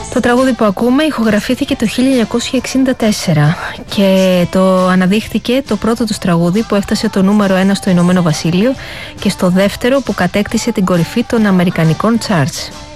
Το τραγούδι που ακούμε ηχογραφήθηκε το 1964 και το αναδείχθηκε το πρώτο τους τραγούδι που έφτασε το νούμερο 1 στο Ηνωμένο Βασίλειο και στο δεύτερο που κατέκτησε την κορυφή των αμερικανικών charts.